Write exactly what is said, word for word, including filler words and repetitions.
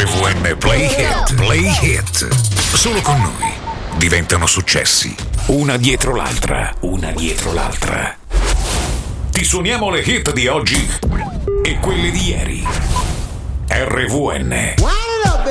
R V N Play Hit, Play Hit. Solo con noi diventano successi, una dietro l'altra, una dietro l'altra. Ti suoniamo le hit di oggi e quelle di ieri. R V N